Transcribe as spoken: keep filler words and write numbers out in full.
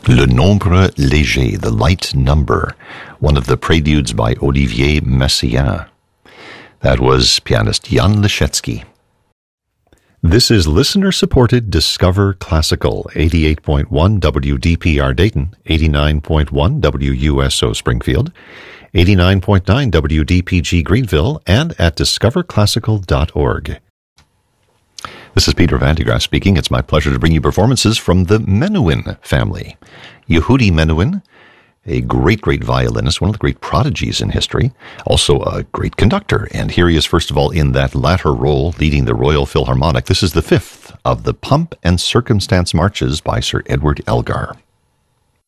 Le Nombre Léger, the light number, one of the preludes by Olivier Messiaen. That was pianist Jan Leschetski. This is listener-supported Discover Classical, eighty-eight point one W D P R Dayton, eighty-nine point one W U S O Springfield, eighty-nine point nine W D P G Greenville, and at discover classical dot org. This is Peter Van de Graaff speaking. It's my pleasure to bring you performances from the Menuhin family. Yehudi Menuhin, a great, great violinist, one of the great prodigies in history, also a great conductor. And here he is, first of all, in that latter role, leading the Royal Philharmonic. This is the fifth of the Pomp and Circumstance Marches by Sir Edward Elgar.